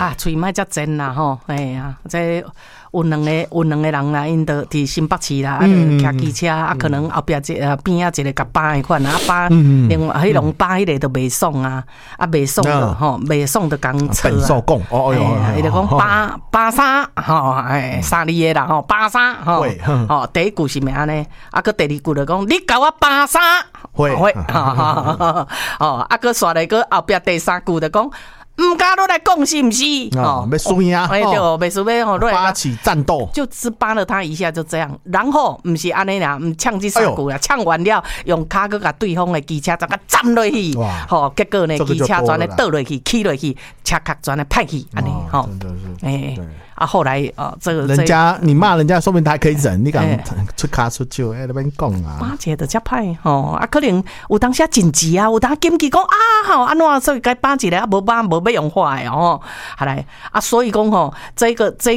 啊，嘴莫遮尖啦吼，哎呀，这有两个人啦，因着伫新北市啦，骑机车啊，可能后壁边啊一个甲扒的款啊，扒另外迄种扒迄个就袂爽啊，啊袂爽的吼，袂爽的讲错啊。 手讲哦哟， 伊就讲扒沙吼，哎三字的啦吼，扒沙吼，吼第一句是咩安尼？啊，佮第二句就讲你甲我扒沙， 会， 哦，啊，佮刷来佮后壁第三句就讲。唔敢都来讲是不是？ 哦，要输赢， 哎对，袂输要吼， 发起战斗， 就只扒了他一下，就这样。然后唔是安尼啦，唔呛这三句啦，呛完了用骹佮甲对方的机车全个站落去，吼，结果呢机车全个倒落去，起落去，车壳全个派去，安尼吼，哎，啊后来这个人家你骂人家，说明他还可以忍，你敢出骹出手，哎那边讲啊， 巴结的遮歹吼，啊可能有当时紧急啊，有当紧急讲啊，吼安怎所以该巴一个啊，无巴无。要用化的哦，好来啊，所以讲吼，这个去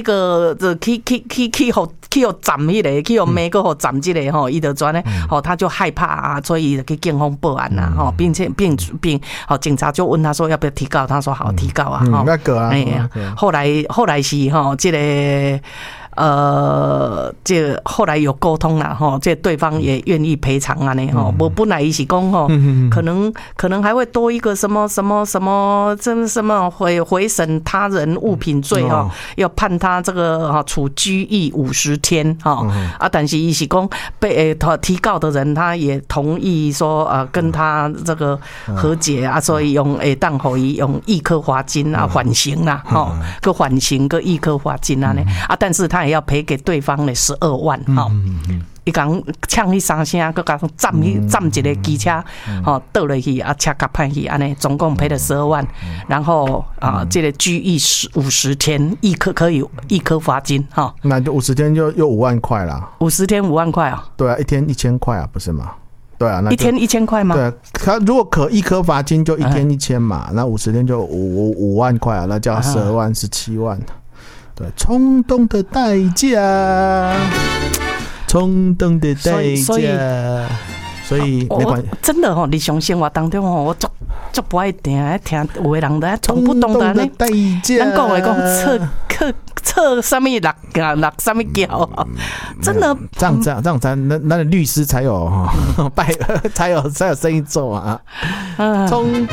互站迄个，去互美国互站这个吼，伊就转咧吼，他就害怕啊，所以去警方报案啦吼，并吼警察就问他说要不要提告，他说好提告啊， 那个啊， 哎呀，后来是吼这个。这后来有沟通了哈，这对方也愿意赔偿啊呢哈。我本来一起讲哈，可能还会多一个什么，这什么回审他人物品罪哈，要判他这个处拘役50天哈啊。但是一起讲被提告的人他也同意说跟他这个和解啊，所以用当可以用1颗罚金啊缓刑啦哈，个缓刑个1颗罚金啊呢啊，但是他也要赔给对方的12万哈。伊讲呛迄3声，佮讲站一个机车，吼倒落去啊，车甲歹去，安尼总共赔了12万，然后这个拘役50天，1颗罚金哈。 那就50天就又5万块啦。50 天5万块啊？ 对啊，1天1000块啊，不是吗？对啊，那 1天1000块吗？ 对，他如果可1颗罚金就1天1000嘛，那50天就5万块啊，那叫12万17万。对，冲动的代价，冲动的代价，所以没关系。真的日常生活当中我足不爱听有的人在从不懂的呢。 代价， 咱讲来讲测什么落什么脚，真的这样才那律师才有才有生意做啊。冲动